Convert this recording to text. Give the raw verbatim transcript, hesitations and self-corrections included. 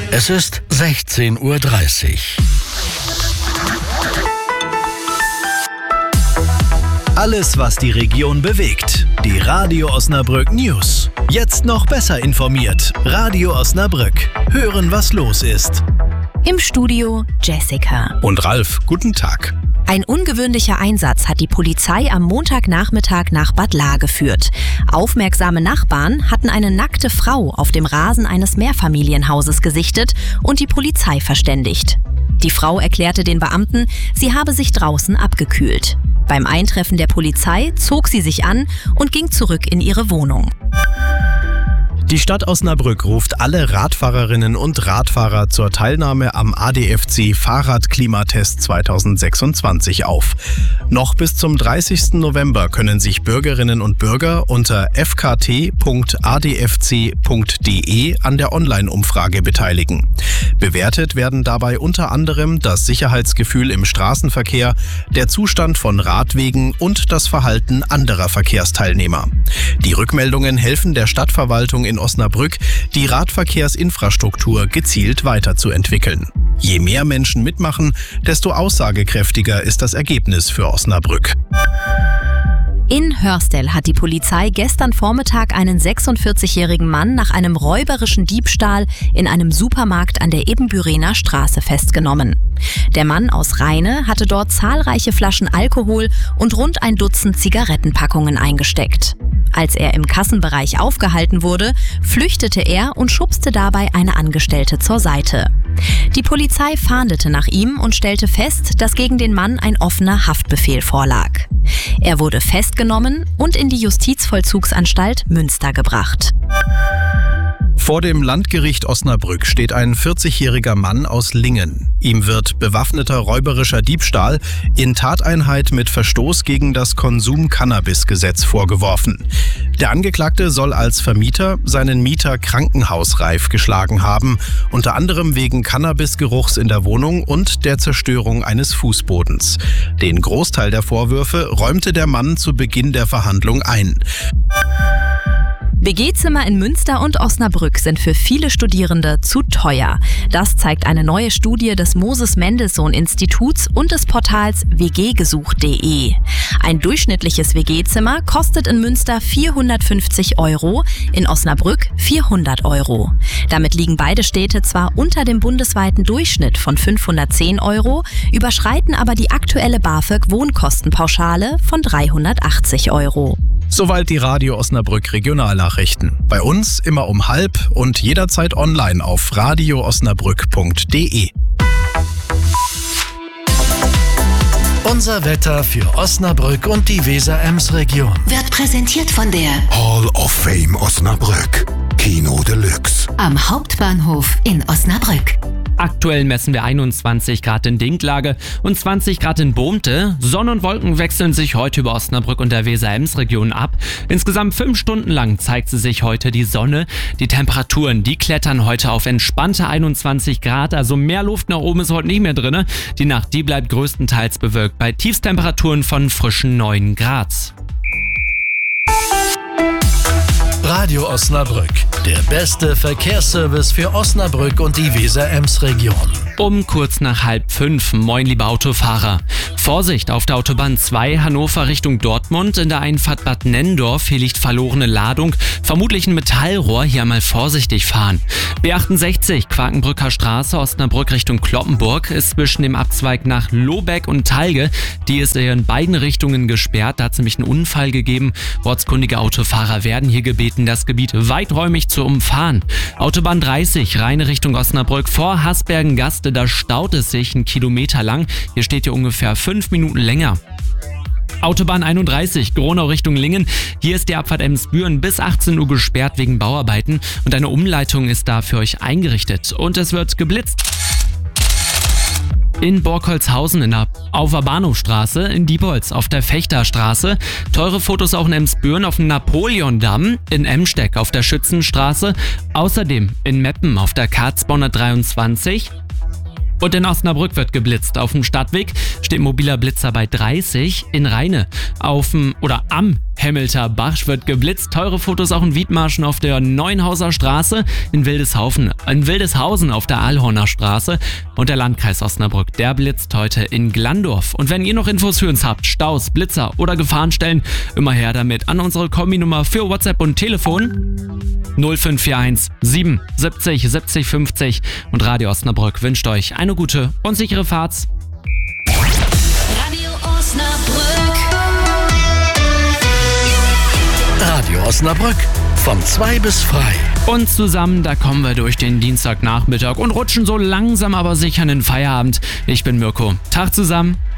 Es ist sechzehn Uhr dreißig. Alles, was die Region bewegt. Die Radio Osnabrück News. Jetzt noch besser informiert. Radio Osnabrück. Hören, was los ist. Im Studio Jessica. Und Ralf, guten Tag. Ein ungewöhnlicher Einsatz hat die Polizei am Montagnachmittag nach Bad Lahr geführt. Aufmerksame Nachbarn hatten eine nackte Frau auf dem Rasen eines Mehrfamilienhauses gesichtet und die Polizei verständigt. Die Frau erklärte den Beamten, sie habe sich draußen abgekühlt. Beim Eintreffen der Polizei zog sie sich an und ging zurück in ihre Wohnung. Die Stadt Osnabrück ruft alle Radfahrerinnen und Radfahrer zur Teilnahme am A D F C Fahrradklimatest zweitausendsechsundzwanzig auf. Noch bis zum dreißigsten November können sich Bürgerinnen und Bürger unter f k t punkt a d f c punkt d e an der Online-Umfrage beteiligen. Bewertet werden dabei unter anderem das Sicherheitsgefühl im Straßenverkehr, der Zustand von Radwegen und das Verhalten anderer Verkehrsteilnehmer. Die Rückmeldungen helfen der Stadtverwaltung in Osnabrück, die Radverkehrsinfrastruktur gezielt weiterzuentwickeln. Je mehr Menschen mitmachen, desto aussagekräftiger ist das Ergebnis für Osnabrück. In Hörstel hat die Polizei gestern Vormittag einen sechsundvierzigjährigen Mann nach einem räuberischen Diebstahl in einem Supermarkt an der Ebenbürener Straße festgenommen. Der Mann aus Rheine hatte dort zahlreiche Flaschen Alkohol und rund ein Dutzend Zigarettenpackungen eingesteckt. Als er im Kassenbereich aufgehalten wurde, flüchtete er und schubste dabei eine Angestellte zur Seite. Die Polizei fahndete nach ihm und stellte fest, dass gegen den Mann ein offener Haftbefehl vorlag. Er wurde festgenommen und in die Justizvollzugsanstalt Münster gebracht. Vor dem Landgericht Osnabrück steht ein vierzigjähriger Mann aus Lingen. Ihm wird bewaffneter räuberischer Diebstahl in Tateinheit mit Verstoß gegen das Konsum-Cannabis-Gesetz vorgeworfen. Der Angeklagte soll als Vermieter seinen Mieter krankenhausreif geschlagen haben, unter anderem wegen Cannabisgeruchs in der Wohnung und der Zerstörung eines Fußbodens. Den Großteil der Vorwürfe räumte der Mann zu Beginn der Verhandlung ein. W G-Zimmer in Münster und Osnabrück sind für viele Studierende zu teuer. Das zeigt eine neue Studie des Moses-Mendelssohn-Instituts und des Portals w g gesucht punkt d e. Ein durchschnittliches W G-Zimmer kostet in Münster vierhundertfünfzig Euro, in Osnabrück vierhundert Euro. Damit liegen beide Städte zwar unter dem bundesweiten Durchschnitt von fünfhundertzehn Euro, überschreiten aber die aktuelle BAföG-Wohnkostenpauschale von dreihundertachtzig Euro. Soweit die Radio Osnabrück Regionalnachrichten. Bei uns immer um halb und jederzeit online auf radio osnabrück punkt d e. Unser Wetter für Osnabrück und die Weser-Ems-Region Wird präsentiert von der Hall of Fame Osnabrück. Kino Deluxe. am Hauptbahnhof in Osnabrück. Aktuell messen wir einundzwanzig Grad in Dinklage und zwanzig Grad in Bohmte. Sonne und Wolken wechseln sich heute über Osnabrück und der Weser-Ems-Region ab. Insgesamt fünf Stunden lang zeigt sie sich heute die Sonne. Die Temperaturen, die klettern heute auf entspannte einundzwanzig Grad, also mehr Luft nach oben ist heute nicht mehr drin. Die Nacht, die bleibt größtenteils bewölkt bei Tiefstemperaturen von frischen neun Grad. Radio Osnabrück, der beste Verkehrsservice für Osnabrück und die Weser-Ems-Region. Um kurz nach halb fünf. Moin, liebe Autofahrer. Vorsicht auf der Autobahn zwei, Hannover Richtung Dortmund. In der Einfahrt Bad Nenndorf, hier liegt verlorene Ladung. Vermutlich ein Metallrohr, hier einmal vorsichtig fahren. B achtundsechzig, Quakenbrücker Straße, Osnabrück Richtung Cloppenburg, ist zwischen dem Abzweig nach Lohbeck und Talge. Die ist in beiden Richtungen gesperrt, da hat es nämlich einen Unfall gegeben. Ortskundige Autofahrer werden hier gebeten, das Gebiet weiträumig zu umfahren. Autobahn dreißig, Rheine Richtung Osnabrück, vor Hasbergen-Gaste, da staut es sich einen Kilometer lang. Hier steht ihr ungefähr fünf Minuten länger. Autobahn einunddreißig, Gronau Richtung Lingen. Hier ist die Abfahrt Emsbüren bis achtzehn Uhr gesperrt wegen Bauarbeiten und eine Umleitung ist da für euch eingerichtet. Und es wird geblitzt. In Borkholzhausen in der Aufer Bahnhofstraße, in Diepholz auf der Fechterstraße, teure Fotos auch in Emsbüren auf dem Napoleondamm, in Emsteck auf der Schützenstraße, außerdem in Meppen auf der K zweihundertdreiundzwanzig. Und in Osnabrück wird geblitzt. Auf dem Stadtweg steht mobiler Blitzer bei dreißig, in Rheine auf dem oder am Hemmelter Bach wird geblitzt. Teure Fotos auch in Wiedmarschen auf der Neuenhauser Straße, in Wildeshausen, in Wildeshausen auf der Ahlhorner Straße und der Landkreis Osnabrück, der blitzt heute in Glandorf. Und wenn ihr noch Infos für uns habt, Staus, Blitzer oder Gefahrenstellen, immer her damit an unsere Kombi-Nummer für WhatsApp und Telefon null fünf vier eins sieben siebzig siebzig fünfzig und Radio Osnabrück wünscht euch eine gute und sichere Fahrt. Radio Osnabrück. Radio Osnabrück von zwei bis frei. Und zusammen, da kommen wir durch den Dienstagnachmittag und rutschen so langsam aber sicher in den Feierabend. Ich bin Mirko. Tag zusammen.